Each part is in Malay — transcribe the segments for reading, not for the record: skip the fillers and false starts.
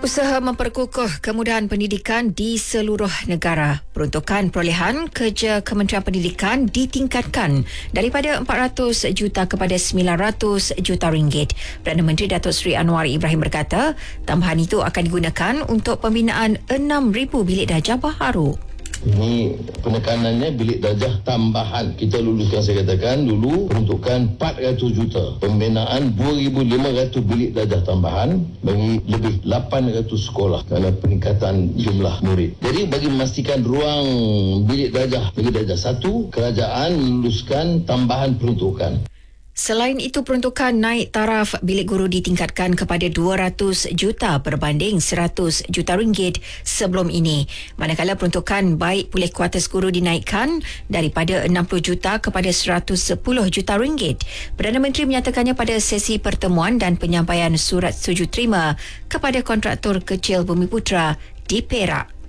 Usaha memperkukuh kemudahan pendidikan di seluruh negara. Peruntukan perolehan kerja Kementerian Pendidikan ditingkatkan daripada 400 juta kepada 900 juta ringgit. Perdana Menteri Datuk Seri Anwar Ibrahim berkata, tambahan itu akan digunakan untuk pembinaan 6,000 bilik darjah baharu. Ini penekanannya bilik darjah tambahan. Kita luluskan, saya katakan dulu, peruntukan 400 juta. Pembinaan 2,500 bilik darjah tambahan bagi lebih 800 sekolah kerana peningkatan jumlah murid. Jadi bagi memastikan ruang bilik darjah bagi darjah 1, kerajaan luluskan tambahan peruntukan. Selain itu, peruntukan naik taraf bilik guru ditingkatkan kepada 200 juta berbanding 100 juta ringgit sebelum ini. Manakala peruntukan baik pulih kuartus guru dinaikkan daripada 60 juta kepada 110 juta ringgit. Perdana Menteri menyatakannya pada sesi pertemuan dan penyampaian surat setuju terima kepada kontraktor kecil Bumiputera di Perak.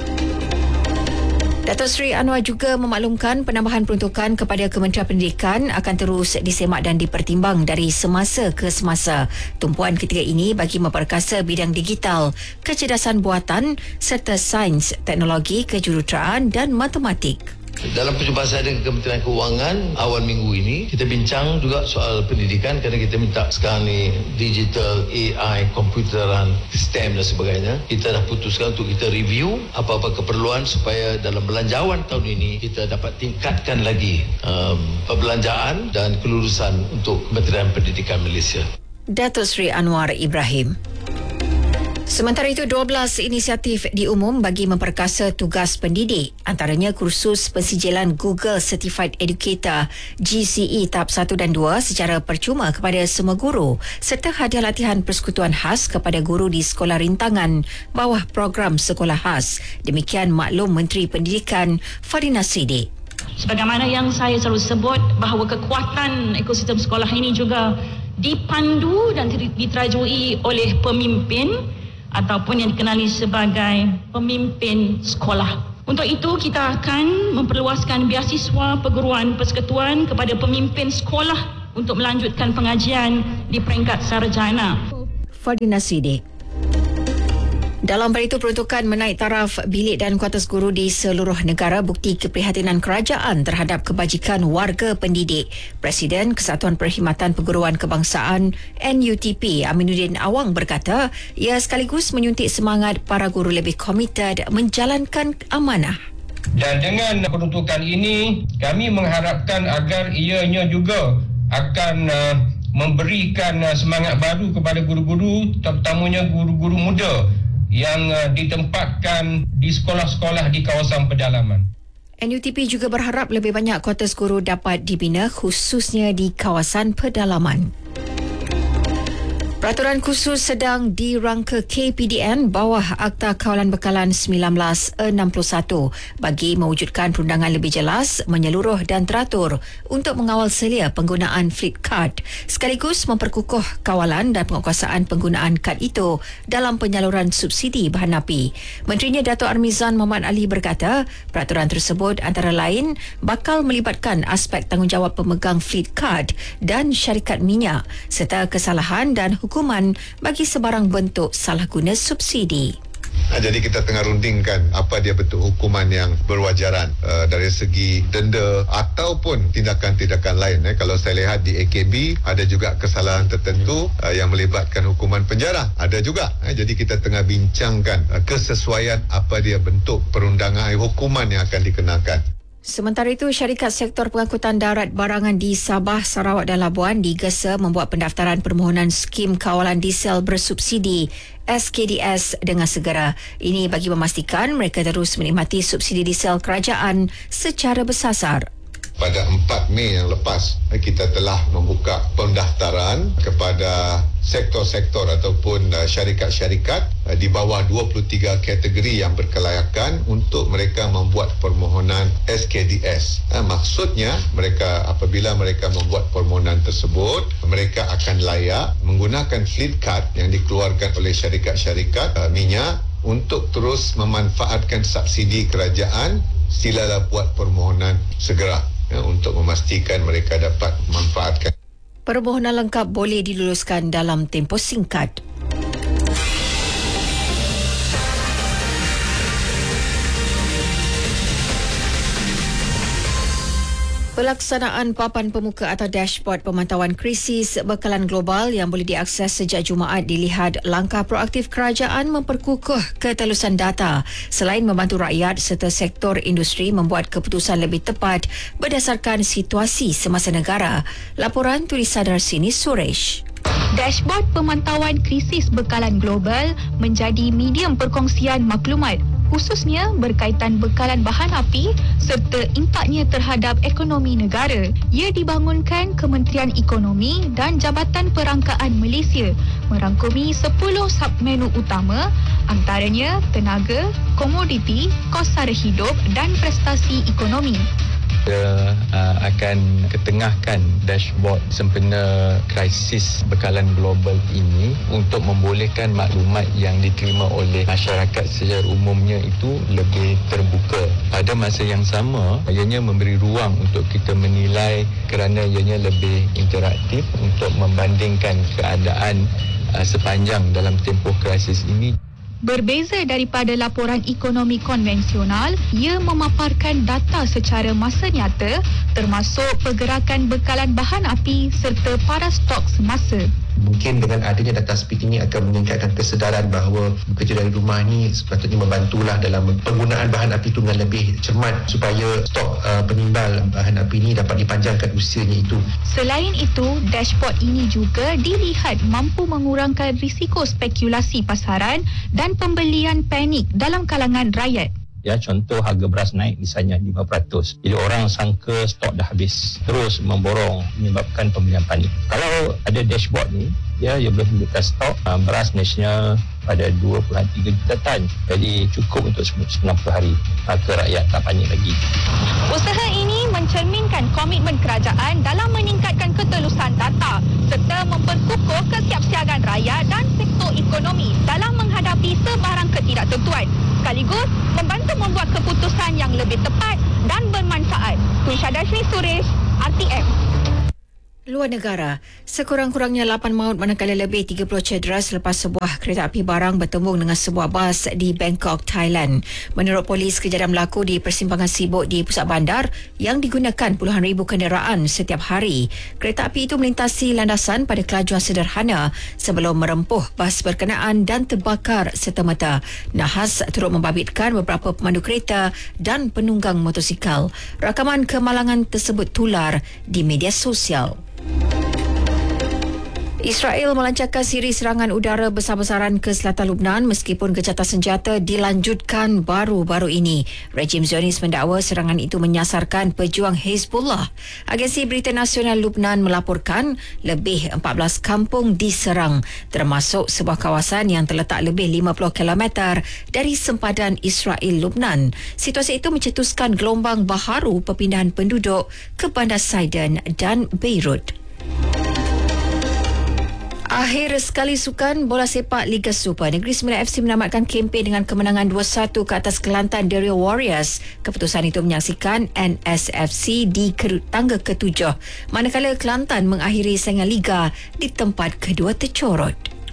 Datuk Seri Anwar juga memaklumkan penambahan peruntukan kepada Kementerian Pendidikan akan terus disemak dan dipertimbang dari semasa ke semasa. Tumpuan ketiga ini bagi memperkasa bidang digital, kecerdasan buatan serta sains, teknologi, kejuruteraan dan matematik. Dalam perjumpaan saya dengan Kementerian Keuangan awal minggu ini, kita bincang juga soal pendidikan kerana kita minta sekarang ni digital, AI, komputeran, STEM dan sebagainya. Kita dah putuskan untuk kita review apa-apa keperluan supaya dalam belanjawan tahun ini kita dapat tingkatkan lagi perbelanjaan dan kelulusan untuk Kementerian Pendidikan Malaysia. Datuk Seri Anwar Ibrahim. Sementara itu, 12 inisiatif diumum bagi memperkasa tugas pendidik, antaranya kursus pensijilan Google Certified Educator GCE tahap 1 dan 2 secara percuma kepada semua guru serta hadiah latihan persekutuan khas kepada guru di sekolah rintangan bawah program sekolah khas. Demikian maklum Menteri Pendidikan Fadina Siddiq. Sebagaimana yang saya selalu sebut bahawa kekuatan ekosistem sekolah ini juga dipandu dan diterajui oleh pemimpin ataupun yang dikenali sebagai pemimpin sekolah. Untuk itu, kita akan memperluaskan beasiswa perguruan persekutuan kepada pemimpin sekolah untuk melanjutkan pengajian di peringkat sarjana. Fadina Siddiq. Dalam pada itu, peruntukan menaik taraf bilik dan kuartus guru di seluruh negara bukti keprihatinan kerajaan terhadap kebajikan warga pendidik. Presiden Kesatuan Perkhidmatan Perguruan Kebangsaan NUTP Aminuddin Awang berkata, ia sekaligus menyuntik semangat para guru lebih komited menjalankan amanah. Dan dengan peruntukan ini, kami mengharapkan agar ianya juga akan memberikan semangat baru kepada guru-guru, terutamanya guru-guru muda yang ditempatkan di sekolah-sekolah di kawasan pedalaman. NUTP juga berharap lebih banyak kuartus guru dapat dibina khususnya di kawasan pedalaman. Peraturan khusus sedang dirangka KPDN bawah Akta Kawalan Bekalan 1961 bagi mewujudkan perundangan lebih jelas, menyeluruh dan teratur untuk mengawal selia penggunaan fleet card sekaligus memperkukuh kawalan dan penguasaan penggunaan kad itu dalam penyaluran subsidi bahan api. Menterinya Dato' Armizan Muhammad Ali berkata, peraturan tersebut antara lain bakal melibatkan aspek tanggungjawab pemegang fleet card dan syarikat minyak serta kesalahan dan hukuman bagi sebarang bentuk salah guna subsidi. Jadi kita tengah rundingkan apa dia bentuk hukuman yang berwajaran dari segi denda ataupun tindakan-tindakan lain. Kalau saya lihat di AKB ada juga kesalahan tertentu yang melibatkan hukuman penjara. Ada juga. Jadi kita tengah bincangkan kesesuaian apa dia bentuk perundangan hukuman yang akan dikenakan. Sementara itu, syarikat sektor pengangkutan darat barangan di Sabah, Sarawak dan Labuan digesa membuat pendaftaran permohonan skim kawalan diesel bersubsidi SKDS dengan segera. Ini bagi memastikan mereka terus menikmati subsidi diesel kerajaan secara bersasar. Pada 4 Mei yang lepas, kita telah membuka pendaftaran kepada sektor-sektor ataupun syarikat-syarikat di bawah 23 kategori yang berkelayakan untuk mereka membuat permohonan SKDS. Maksudnya, mereka apabila mereka membuat permohonan tersebut, mereka akan layak menggunakan fleet card yang dikeluarkan oleh syarikat-syarikat minyak untuk terus memanfaatkan subsidi kerajaan. Silalah buat permohonan segera untuk memastikan mereka dapat memanfaatkan. Permohonan lengkap boleh diluluskan dalam tempoh singkat. Pelaksanaan papan pemuka atau dashboard pemantauan krisis bekalan global yang boleh diakses sejak Jumaat dilihat langkah proaktif kerajaan memperkukuh ketelusan data selain membantu rakyat serta sektor industri membuat keputusan lebih tepat berdasarkan situasi semasa negara. Laporan tulisan Darsini Suresh. Dashboard pemantauan krisis bekalan global menjadi medium perkongsian maklumat khususnya berkaitan bekalan bahan api serta impaknya terhadap ekonomi negara. Ia dibangunkan Kementerian Ekonomi dan Jabatan Perangkaan Malaysia merangkumi 10 submenu utama antaranya tenaga, komoditi, kos sara hidup dan prestasi ekonomi. Kita akan ketengahkan dashboard sempena krisis bekalan global ini untuk membolehkan maklumat yang diterima oleh masyarakat secara umumnya itu lebih terbuka. Pada masa yang sama, ianya memberi ruang untuk kita menilai kerana ianya lebih interaktif untuk membandingkan keadaan sepanjang dalam tempoh krisis ini. Berbeza daripada laporan ekonomi konvensional, ia memaparkan data secara masa nyata termasuk pergerakan bekalan bahan api serta para stok semasa. Mungkin dengan adanya data seperti ini akan meningkatkan kesedaran bahawa bekerja dari rumah ni sepatutnya membantulah dalam penggunaan bahan api itu dengan lebih cermat supaya stok penimbal bahan api ini dapat dipanjangkan usianya itu. Selain itu, dashboard ini juga dilihat mampu mengurangkan risiko spekulasi pasaran dan pembelian panik dalam kalangan rakyat. Ya, contoh harga beras naik misalnya 5%. Jadi orang sangka stok dah habis, terus memborong menyebabkan pembelian panik. Kalau ada dashboard ni, ia boleh menunjukkan stok beras nasional pada 2.3 juta tan. Jadi cukup untuk 90 hari. Maka rakyat tak panik lagi. Usaha ini mencerminkan komitmen kerajaan dalam meningkatkan ketelusan data serta memperkukuh kesiapsiagaan rakyat dan sektor ekonomi dalam menghadapi sebarang ketidaktentuan. Sekaligus membantu membuat keputusan yang lebih tepat dan bermanfaat. Tuisha Dashni Suresh, RTM. Luar negara, sekurang-kurangnya 8 maut manakala lebih 30 cedera selepas sebuah kereta api barang bertembung dengan sebuah bas di Bangkok, Thailand. Menurut polis, kejadian berlaku di persimpangan sibuk di pusat bandar yang digunakan puluhan ribu kenderaan setiap hari. Kereta api itu melintasi landasan pada kelajuan sederhana sebelum merempuh bas berkenaan dan terbakar serta-merta. Nahas turut membabitkan beberapa pemandu kereta dan penunggang motosikal. Rakaman kemalangan tersebut tular di media sosial. Israel melancarkan siri serangan udara besar-besaran ke selatan Lebanon meskipun gencatan senjata dilanjutkan baru-baru ini. Rejim Zionis mendakwa serangan itu menyasarkan pejuang Hezbollah. Agensi Berita Nasional Lebanon melaporkan lebih 14 kampung diserang, termasuk sebuah kawasan yang terletak lebih 50 km dari sempadan Israel-Lebanon. Situasi itu mencetuskan gelombang baharu perpindahan penduduk ke bandar Sidon dan Beirut. Akhir sekali sukan bola sepak Liga Super, Negeri Sembilan FC menamatkan kempen dengan kemenangan 2-1 ke atas Kelantan Derio Warriors. Keputusan itu menyaksikan NSFC di tangga ke-7, manakala Kelantan mengakhiri saingan Liga di tempat kedua tercorot.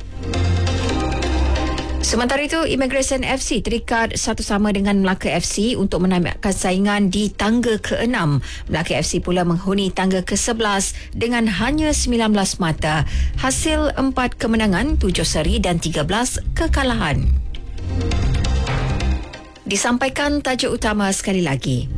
Sementara itu, Immigration FC terikat satu sama dengan Melaka FC untuk menamatkan saingan di tangga ke-6. Melaka FC pula menghuni tangga ke-11 dengan hanya 19 mata. Hasil 4 kemenangan, 7 seri dan 13 kekalahan. Disampaikan tajuk utama sekali lagi.